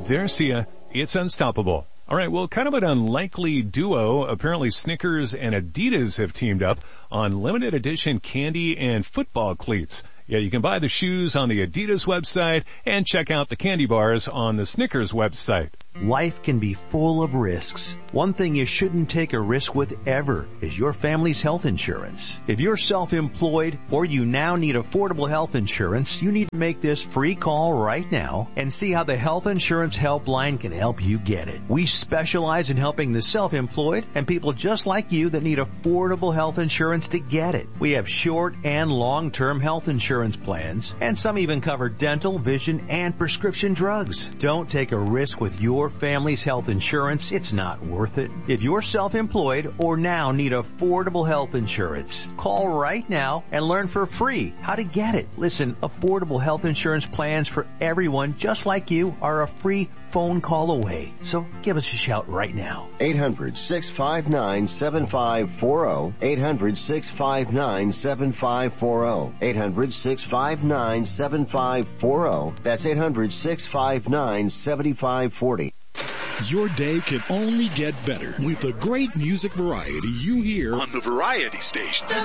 Versia, it's unstoppable. All right, well, kind of an unlikely duo. Apparently Snickers and Adidas have teamed up on limited edition candy and football cleats. Yeah, you can buy the shoes on the Adidas website and check out the candy bars on the Snickers website. Life can be full of risks. One thing you shouldn't take a risk with ever is your family's health insurance. If you're self-employed or you now need affordable health insurance, you need to make this free call right now and see how the Health Insurance Helpline can help you get it. We specialize in helping the self-employed and people just like you that need affordable health insurance to get it. We have short and long-term health insurance plans, and some even cover dental, vision, and prescription drugs. Don't take a risk with your family's health insurance. It's not worth it. If you're self-employed or now need affordable health insurance, call right now and learn for free how to get it. Listen, affordable health insurance plans for everyone just like you are a free phone call away. So give us a shout right now. 800-659-7540. 800-659-7540. 800-659-7540. That's 800-659-7540. Your day can only get better with the great music variety you hear on the Variety Station.